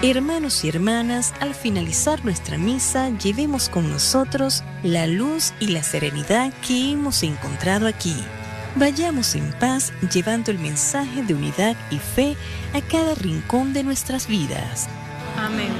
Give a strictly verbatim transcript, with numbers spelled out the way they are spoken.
Hermanos y hermanas, al finalizar nuestra misa, llevemos con nosotros la luz y la serenidad que hemos encontrado aquí. Vayamos en paz llevando el mensaje de unidad y fe a cada rincón de nuestras vidas. Amén.